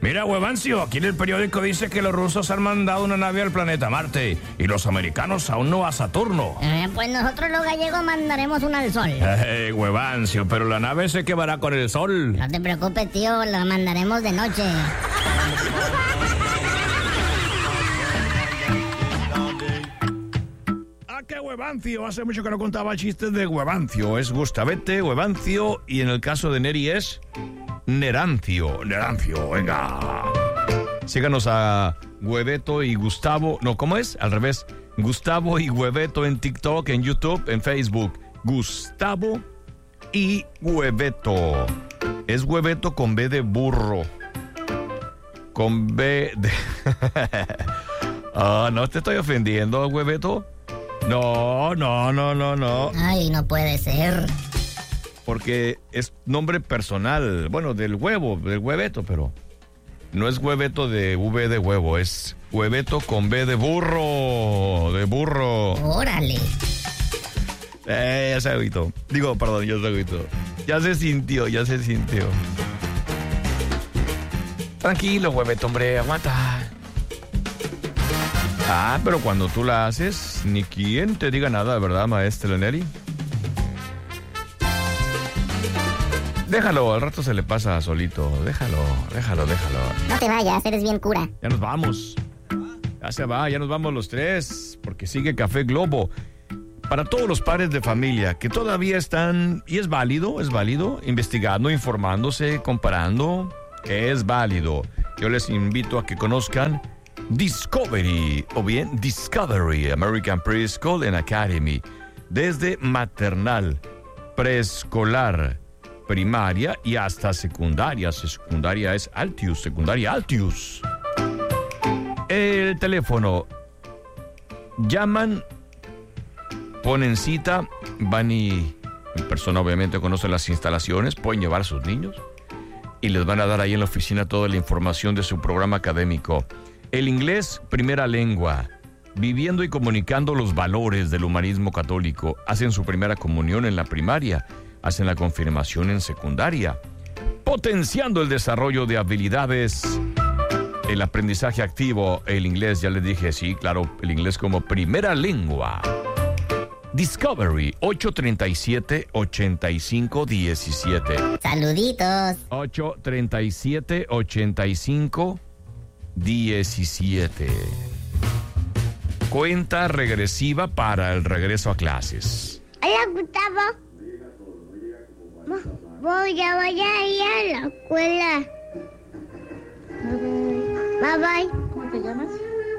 Mira, Huevancio, aquí en el periódico dice que los rusos han mandado una nave al planeta Marte y los americanos aún no a Saturno. Pues nosotros los gallegos mandaremos una al sol. Huevancio, pero la nave se quemará con el sol. No te preocupes, tío, la mandaremos de noche. ¿Qué Huevancio? Hace mucho que no contaba chistes de Huevancio. Es Gustavete, Huevancio, y en el caso de Neri es Nerancio. Nerancio, venga. Síganos a Hueveto y Gustavo. No, ¿cómo es? Al revés. Gustavo y Hueveto en TikTok, en YouTube, en Facebook. Gustavo y Hueveto. Es Hueveto con B de burro. Con B de... no te estoy ofendiendo, Hueveto. No. Ay, no puede ser. Porque es nombre personal, bueno, del Hueveto, pero no es Hueveto de V de huevo, es Hueveto con B de burro, Órale. Ya se agüitó. Digo, perdón, ya se agüitó. Ya se sintió. Tranquilo, Hueveto, hombre, aguanta. Pero cuando tú la haces, ni quien te diga nada, ¿verdad, maestra Neri? Déjalo, al rato se le pasa solito. Déjalo. No te vayas, eres bien cura. Ya nos vamos. Ya se va, ya nos vamos los tres, porque sigue Café Globo. Para todos los padres de familia que todavía están, y es válido, investigando, informándose, comparando, es válido. Yo les invito a que conozcan Discovery, o bien Discovery, American Preschool and Academy, desde maternal, preescolar, primaria y hasta secundaria. Secundaria es Altius, secundaria Altius. El teléfono, llaman, ponen cita, van y en persona obviamente conocen las instalaciones, pueden llevar a sus niños y les van a dar ahí en la oficina toda la información de su programa académico. El inglés, primera lengua, viviendo y comunicando los valores del humanismo católico. Hacen su primera comunión en la primaria, hacen la confirmación en secundaria, potenciando el desarrollo de habilidades, el aprendizaje activo, el inglés, ya les dije, sí, claro, el inglés como primera lengua. Discovery, 837-8517. Saluditos. 837-8517. Cuenta regresiva para el regreso a clases. Hola, Gustavo. Voy a ir a la escuela. Bye bye. ¿Cómo te llamas?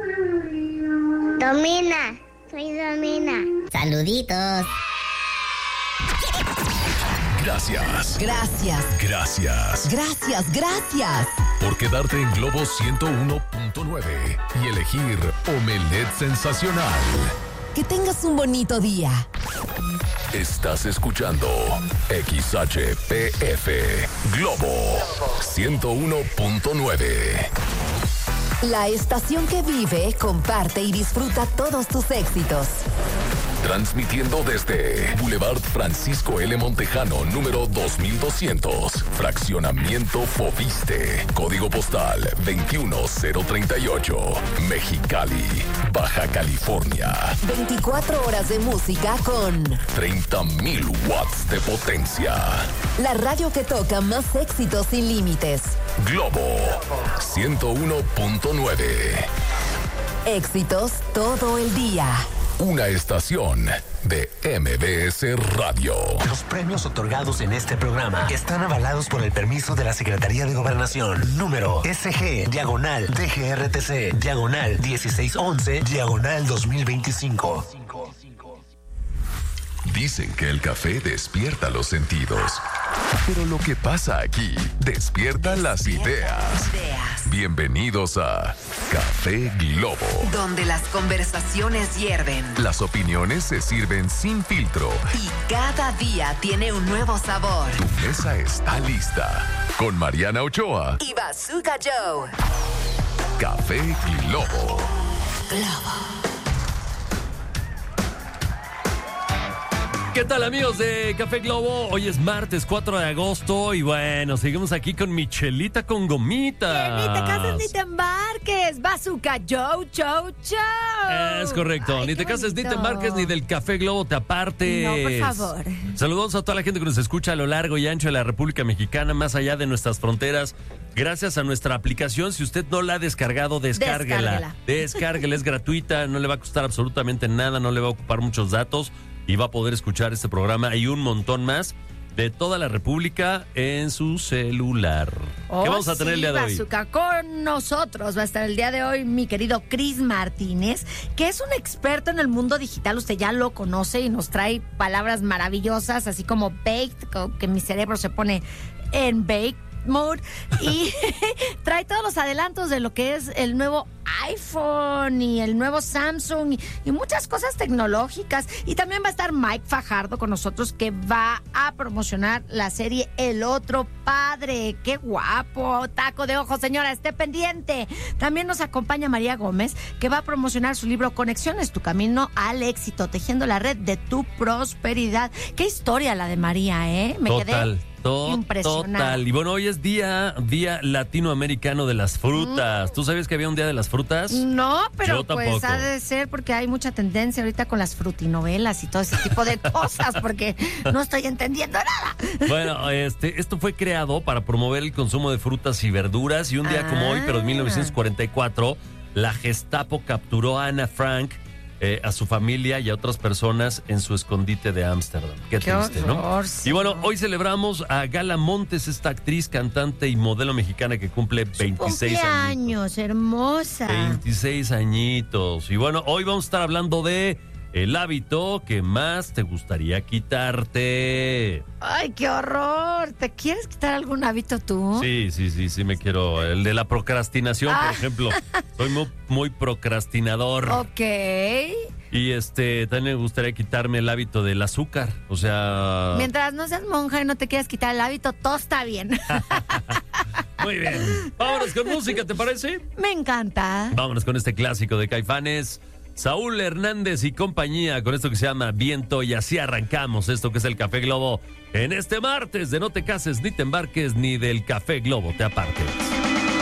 Domina. Soy Domina. Saluditos. Gracias. Gracias. Gracias. Gracias, gracias. Por quedarte en Globo 101.9 y elegir Omelette Sensacional. Que tengas un bonito día. Estás escuchando XHPF Globo 101.9. La estación que vive, comparte y disfruta todos tus éxitos. Transmitiendo desde Boulevard Francisco L. Montejano, número 2200, Fraccionamiento Fobiste, Código Postal 21038, Mexicali, Baja California. 24 horas de música con 30,000 watts de potencia. la radio que toca más éxitos sin límites. Globo 101.9. Éxitos todo el día. Una estación de MBS Radio. Los premios otorgados en este programa están avalados por el permiso de la Secretaría de Gobernación. Número SG/DGRTC/1611/2025. Dicen que el café despierta los sentidos. Pero lo que pasa aquí despierta las ideas. Bienvenidos a Café Globo, Donde las conversaciones hierven las opiniones se sirven sin filtro. y cada día tiene un nuevo sabor. Tu mesa está lista. Con Mariana Ochoa, Y Bazooka Joe. Café Globo. ¿Qué tal, amigos de Café Globo? Hoy es martes 4 de agosto y bueno, seguimos aquí con Michelita con gomitas. Ni te cases ni te embarques. Bazooka Joe, Joe, Joe. Es correcto. Ay, ni te cases ni te embarques ni del Café Globo te apartes. No, por favor. Saludos a toda la gente que nos escucha a lo largo y ancho de la República Mexicana, más allá de nuestras fronteras. Gracias a nuestra aplicación. Si usted no la ha descargado, descárguela. Descárguela, es gratuita, no le va a costar absolutamente nada, no le va a ocupar muchos datos y va a poder escuchar este programa y un montón más de toda la República en su celular. ¿Qué vamos a tener el día de hoy? Bazooka, con nosotros va a estar el día de hoy mi querido Chris Martínez, que es un experto en el mundo digital. Usted ya lo conoce y nos trae palabras maravillosas, así como baked, que mi cerebro se pone en baked mode, y trae todos los adelantos de lo que es el nuevo iPhone y el nuevo Samsung y muchas cosas tecnológicas. Y también va a estar Mike Fajardo con nosotros, que va a promocionar la serie El Otro Padre. ¡Qué guapo! Taco de ojo, señora, esté pendiente. También nos acompaña María Gómez, que va a promocionar su libro Conexiones, tu camino al éxito, tejiendo la red de tu prosperidad. ¡Qué historia la de María, Me quedé impresionada. Total. Y bueno, hoy es día latinoamericano de las frutas. ¿Tú sabías que había un día de las frutas? No, pero pues tampoco. ha de ser porque hay mucha tendencia ahorita con las frutinovelas y todo ese tipo de cosas, porque no estoy entendiendo nada. Bueno, esto fue creado para promover el consumo de frutas y verduras, y un día como hoy, pero en 1944, la Gestapo capturó a Ana Frank, a su familia y a otras personas en su escondite de Ámsterdam. Qué triste, horror, ¿no? sí. Y bueno, hoy celebramos a Gala Montes, esta actriz, cantante y modelo mexicana que cumple 26 años. Hermosa. 26 añitos. Y bueno, hoy vamos a estar hablando de el hábito que más te gustaría quitarte. Ay, qué horror. ¿Te quieres quitar algún hábito tú? Sí, me quiero. El de la procrastinación, por ejemplo. Soy muy procrastinador. Ok. Y también me gustaría quitarme el hábito del azúcar. O sea... Mientras no seas monja y no te quieras quitar el hábito, todo está bien. Muy bien. Vámonos con música, ¿te parece? Me encanta. Vámonos con este clásico de Caifanes, Saúl Hernández y compañía, con esto que se llama Viento, y así arrancamos esto que es el Café Globo en este martes de No te cases ni te embarques ni del Café Globo te apartes.